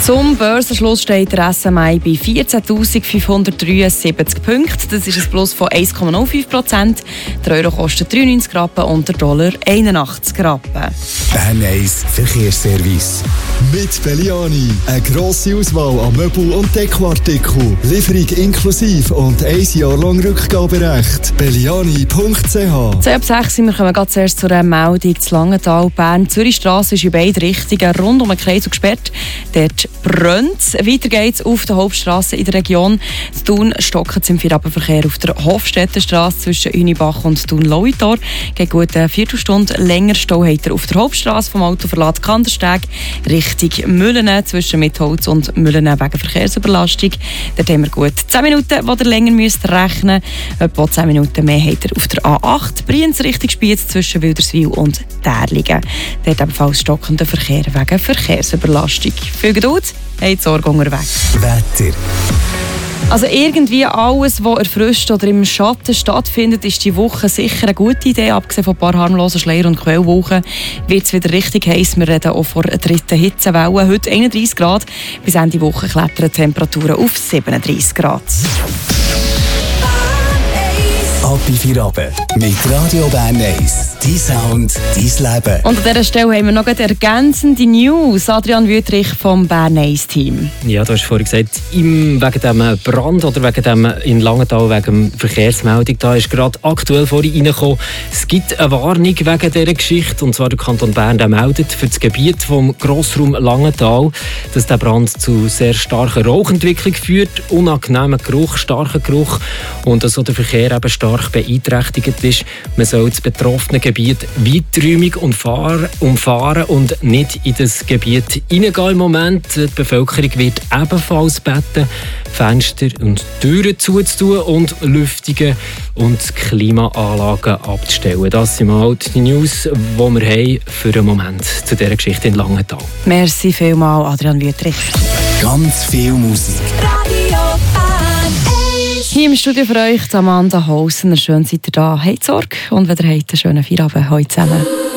Zum Börsenschluss steht der SMI bei 14.573 Punkten. Das ist ein Plus von 1,05%. Der Euro kostet 93 Rappen und der Dollar 81 Rappen. Bern 1 Verkehrsservice. Mit Belliani. Eine grosse Auswahl an Möbel- und Dekoartikeln. Lieferung inklusive und 1 Jahr lang Rückgaberecht. Belliani.ch. 2:06 wir kommen gerade zuerst zu einer Meldung zu Langenthal. Bern-Zürich-Strasse ist in beide Richtungen rund um den Kreis gesperrt. Dort brennt. Weiter geht's auf der Hauptstrasse in der Region. In Thun stockt es im Feierabendverkehr auf der Hofstettenstrasse zwischen Hünibach und Thun-Lauitor. Geht gut eine Viertelstunde länger. Stau hat er auf der Hauptstrasse vom Autoverlad Kandersteg Richtung Müllene zwischen Mitholz und Müllene wegen Verkehrsüberlastung. Dort haben wir gut 10 Minuten, die ihr länger rechnen müsst. Etwa 10 Minuten mehr habt ihr auf der A8 Brienz Richtung Spiez zwischen Wilderswil und Därlingen. Dort ebenfalls stockender Verkehr wegen Verkehrsüberlastung. Viel Geduld, habt Sorge unterwegs. Wetter. Also irgendwie alles, was erfrischt oder im Schatten stattfindet, ist die Woche sicher eine gute Idee. Abgesehen von ein paar harmlosen Schleier- und Quellwochen wird es wieder richtig heiß. Wir reden auch von einer dritten Hitzewelle. Heute 31 Grad. Bis Ende Woche klettern Temperaturen auf 37 Grad. Ab in Feierabend mit Radio Bern 1. Dein Sound, dein Leben. Und an dieser Stelle haben wir noch ergänzende News. Adrian Wüthrich vom Bern 1 Team. Ja, du hast vorhin gesagt, wegen dem Brand oder wegen dem in Langenthal, wegen der Verkehrsmeldung, da ist gerade aktuell vorhin reingekommen, es gibt eine Warnung wegen dieser Geschichte. Und zwar der Kanton Bern, der meldet für das Gebiet vom Grossraum Langenthal, dass der Brand zu sehr starker Rauchentwicklung führt, unangenehmen Geruch, starken Geruch und dass so der Verkehr eben stark beeinträchtigt ist. Man soll das betroffene Gebiet weiträumig umfahren und nicht in das Gebiet hineingehen im Moment. Die Bevölkerung wird ebenfalls beten, Fenster und Türen zuzutun und Lüftungen und Klimaanlagen abzustellen. Das sind mal die News, die wir haben für einen Moment zu dieser Geschichte in Langenthal. Merci vielmals, Adrian Wüthrich. Ganz viel Musik. Hier im Studio für euch Amanda Hausener. Schön seid ihr da. Habt Sorge und wenn ihr habt, einen schönen Feierabend heute zusammen.